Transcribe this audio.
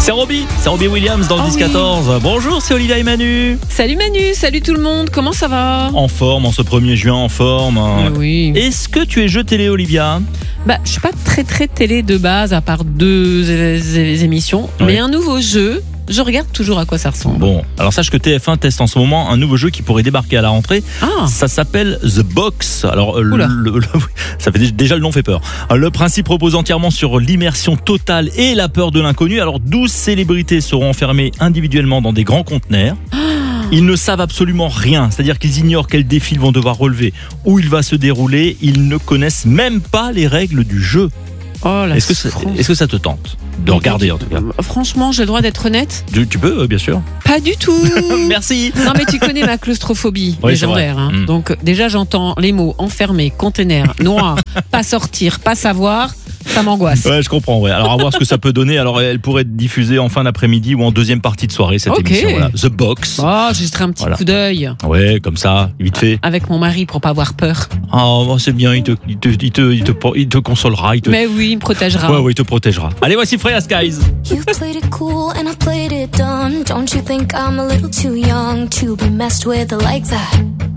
C'est Robbie Williams dans le 10-14. Bonjour, c'est Olivia et Manu. Salut Manu, salut tout le monde, comment ça va? En forme, en ce 1er juin, en forme. Oui. Est-ce que tu es jeu télé, Olivia? Je suis pas très télé de base, à part 2 émissions, Oui. mais un nouveau jeu, je regarde toujours à quoi ça ressemble. Bon, alors sache que TF1 teste en ce moment un nouveau jeu qui pourrait débarquer à la rentrée. Ah. Ça s'appelle The Box. Alors, ça fait déjà le nom fait peur. Le principe repose entièrement sur l'immersion totale et la peur de l'inconnu. Alors, 12 célébrités seront enfermées individuellement dans des grands conteneurs. Ils ne savent absolument rien, c'est-à-dire qu'ils ignorent quels défis ils vont devoir relever, où il va se dérouler. Ils ne connaissent même pas les règles du jeu. Oh la Est-ce que ça te tente de regarder en tout cas? Franchement, j'ai le droit d'être honnête? Tu peux, bien sûr. Pas du tout. Merci. Non mais tu connais ma claustrophobie Oui, légendaire. c'est vrai. Donc déjà j'entends les mots enfermé, conteneur, noir, pas sortir, pas savoir, ça m'angoisse. Ouais, je comprends. Ouais. Alors, à voir ce que ça peut donner. Alors, elle pourrait être diffusée en fin d'après-midi ou en deuxième partie de soirée, cette Ok. émission. Voilà. The Box. Oh, j'ai jeté un petit Voilà. coup d'œil Ouais, comme ça, vite fait. avec mon mari pour pas avoir peur. Oh, c'est bien, il te consolera. Mais oui, il me protégera. Ouais, il te protégera. Allez, voici Freya Skies. You played it cool and I played it dumb. Don't you think I'm a little too young to be messed with like that?